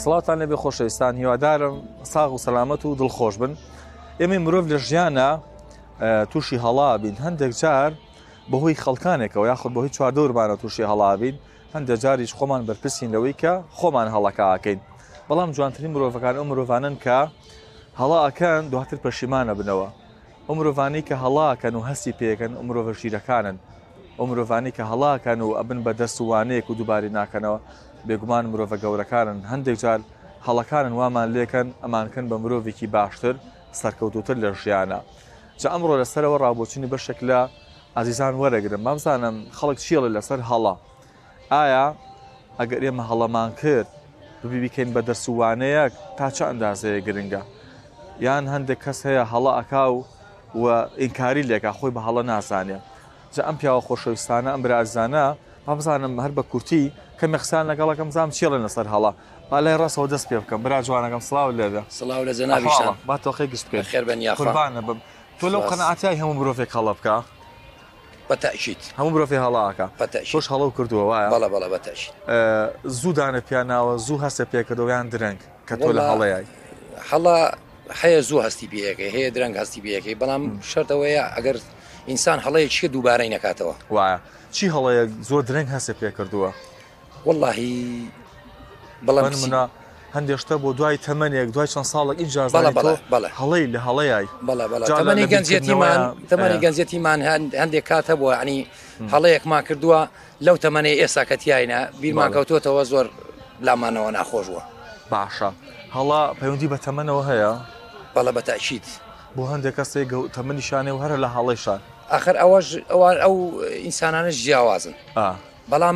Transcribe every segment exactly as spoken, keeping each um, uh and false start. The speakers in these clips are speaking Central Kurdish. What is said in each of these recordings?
سڵاتان لەبێ خۆشەویستان، هیوادارم ساغ و سەلامەت و دڵخۆش بن. ئێمە مرۆڤ لە ژیانە تووشی هەڵا بین، هەندێک جار بەهۆی خەڵکانێکەوە یاخود بەهۆی چواردەورمانە تووشی هەڵا بین، هەندێک جاریش خۆمان بەرپرسین لەوەی کە خۆمان هەڵەکەکەین. بەڵام جوانترین مرۆڤەکان ئەو مرۆڤانن کە هەڵاکەن دواتر پەشیمانە بنەوە. ئەو مرۆڤانەی کە هەڵاکەن و هەستی پێکەن ئەو مرۆڤە ژیرەکانن. ئەو مرۆڤانەی کە هەڵاکەن و ئەبن بە دەستوانەیەک و دووباری ناکەنەوە بێگومان مرۆڤە گەورەکانن. هەندێک جار هەڵەکانن وامان لێکەن ئەمانکەن بە مرۆڤێکی باشتر سەرکەوتوتر لە ژیانە. جا ئەمڕۆ لەسەرەوە ڕابۆچینی بەشێک لە ئازیزان وەرەگرم. مامزانم خەڵک چیڵە لەسەر هەڵا. ئایا ئەگەر ئێمە هەڵەمان کرد ببی بکەین بە دەرسوانەیەک تا چه ئەندازەیە گرنگە؟ یان هەندێک کەس هەیە هەڵە ئەکا و ئینکاری لێکا خۆی بە هەڵە نازانێ. جا ئەم پیاوە خۆشەویستانە ئەم برازانە مامزانم هەر بە کورتی کەمێک قسان لەگەڵەکەم زام چیڵێن لەسەر هەڵا. با لای ڕاستەوە دەست پێ بکەم. برا جوانەکەم سڵاو لێدە. سڵاو لە جەنابیشان. با تۆخی گشت پێ. خێر بن یا قوربانە بم. تۆ لەو قەنەعەتیای هەموو مرۆڤێک هەڵە بکە؟ بەتەئکید. هەموو مرۆڤێ هەڵاکە. بەتەئکید. تۆش هەڵە کردووە وایە؟ بەڵێ بەڵێ بەتەئکید. زوو دانە پیاناوە، زوو هەستە پێکردەوە یان درەنگ کە تۆ لە هەڵەیای؟ هەڵا هەیە زوو هەستی پێیەکەی، هەیە درەنگ هەستی پێیەکەی، بەڵام شەرتەوەیە ئەگەر ئینسان هەڵەیەکی دووبارەی نەکاتەوە. وایە چی هەڵەیە زۆر درەنگ هەستە پێکردووە؟ وەڵڵاهی بەڵام منە هەندێک شتە بۆ دوای تەمەنێک دوای چەند ساڵێک ئیجازای تۆ هەڵەی لە هەڵەیای. بەڵێ بەڵێ تەمەنی گەنجێتیمان تەمەنی گەنجێتیمان هەندێک کات هەبووە، عنی هەڵەیەکمان کردووە لەو تەمەنەی ئێستا کە تیایە بیرمان کەوتوتەوە زۆر لامانەوە ناخۆشوە. باشە هەڵا پەیوەندی بە تەمەنەوە هەیە؟ بەڵێ بەتەئکید. بۆ هەندێک کەسێک تەمەنیشانێ و هەرە لە هەڵەیشان. ئاخر ئەوەش ئەوان ئەو ئینسانانش جیاوازن. بەڵام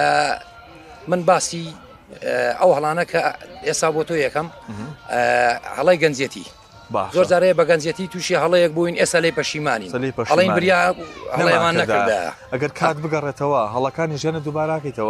من باسی ئەو هەڵانە کە ئێستا بۆ تۆ یەکەم هەڵای گەنجێتی زۆر جارەیە بە گەنجێتی تووشی هەڵەیەک بووین، ئێستا لێ پەشیمانین، هەڵەین بریا هەڵەیەمان نەکردە. ئەگەر کات بگەڕێتەوە هەڵەکانی ژیانە دووباراکەیتەوە.